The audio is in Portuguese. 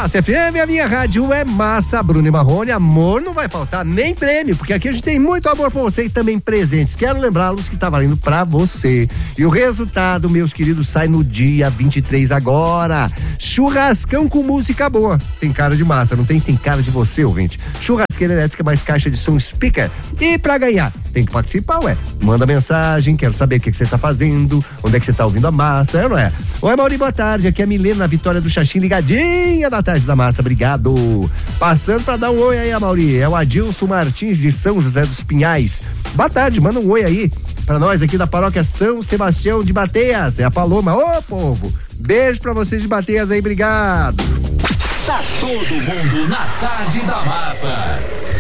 Massa FM, a minha rádio é massa. Bruno e Marrone, amor não vai faltar, nem prêmio, porque aqui a gente tem muito amor por você e também presentes. Quero lembrá-los que tá valendo pra você. E o resultado, meus queridos, sai no dia 23 agora. Churrascão com música boa. Tem cara de massa, não tem? Tem cara de você, ouvinte. Churrasqueira elétrica mais caixa de som speaker. E pra ganhar, tem que participar, ué. Manda mensagem, quero saber o que você tá fazendo, onde é que você tá ouvindo a massa, é ou não é? Oi, Mauri, boa tarde. Aqui é a Milena, na Vitória do Xaxim, ligadinha da tarde da massa, obrigado. Passando pra dar um oi aí, Mauri, é o Adilson Martins de São José dos Pinhais. Boa tarde, manda um oi aí pra nós aqui da paróquia São Sebastião de Bateias, é a Paloma. Ô, povo, beijo pra vocês de Bateias aí, obrigado. Tá todo mundo na tarde da massa.